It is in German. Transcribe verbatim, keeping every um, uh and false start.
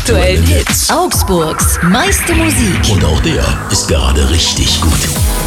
aktuellen Hits. Augsburgs meiste Musik. Und auch der ist gerade richtig gut.